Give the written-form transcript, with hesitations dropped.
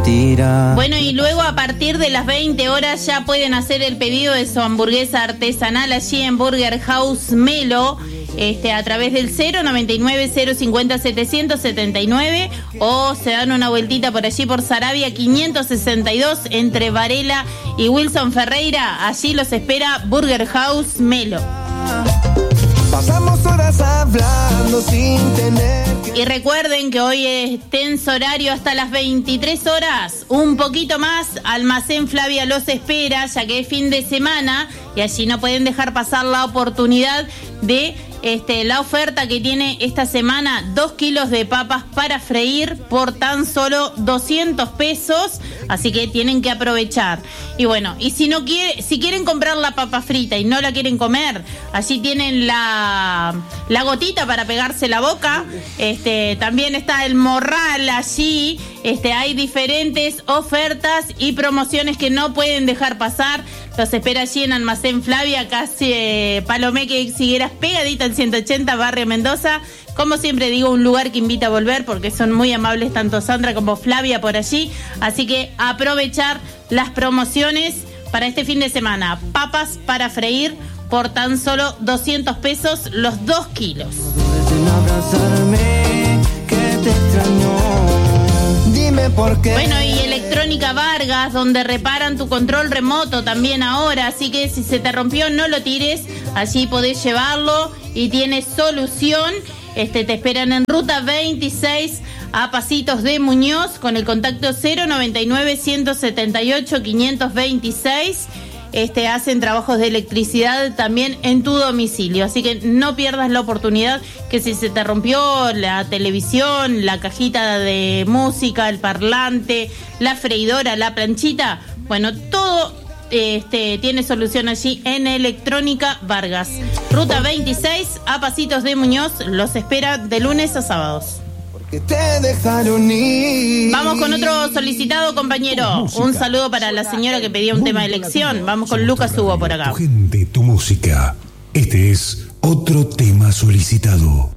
mentira. Bueno, y luego a partir de las 20 horas ya pueden hacer el pedido de su hamburguesa artesanal allí en Burger House Melo, a través del 099-050-779, o se dan una vueltita por allí por Saravia 562 entre Varela y Wilson Ferreira. Allí los espera Burger House Melo. Pasamos horas hablando sin tener que... Y recuerden que hoy es tenso horario hasta las 23 horas. Un poquito más, Almacén Flavia los espera, ya que es fin de semana y allí no pueden dejar pasar la oportunidad de la oferta que tiene esta semana: 2 kilos de papas para freír por tan solo 200 pesos, así que tienen que aprovechar. Y bueno, y si quieren comprar la papa frita y no la quieren comer, allí tienen la gotita para pegarse la boca, también está el morral allí, hay diferentes ofertas y promociones que no pueden dejar pasar. Los espera allí en Almacén Flavia, casi Palomeque y Xigueras, pegadita en 180, Barrio Mendoza. Como siempre digo, un lugar que invita a volver porque son muy amables tanto Sandra como Flavia por allí. Así que aprovechar las promociones para este fin de semana. Papas para freír por tan solo 200 pesos los 2 kilos. Bueno, y Electrónica Vargas, donde reparan tu control remoto también ahora, así que si se te rompió no lo tires, allí podés llevarlo y tienes solución. Te esperan en Ruta 26 a Pasitos de Muñoz con el contacto 099-178-526. Hacen trabajos de electricidad también en tu domicilio, así que no pierdas la oportunidad, que si se te rompió la televisión, la cajita de música, el parlante, la freidora, la planchita, bueno, todo tiene solución allí en Electrónica Vargas. Ruta 26 a Pasitos de Muñoz, los espera de lunes a sábados. Vamos con otro solicitado, compañero. Un saludo para la señora que pedía un tema de elección. Vamos con Lucas Hugo por acá. Tu gente, tu música. Este es otro tema solicitado.